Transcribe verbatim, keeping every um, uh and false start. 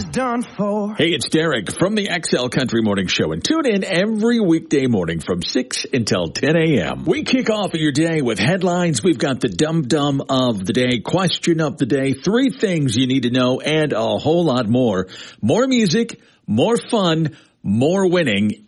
was done for. Hey, it's Derek from the X L Country Morning Show, and tune in every weekday morning from six until ten a.m. We kick off your day with headlines. We've got the dum-dum of the day, question of the day, three things you need to know, and a whole lot more. More music, more fun, more winning.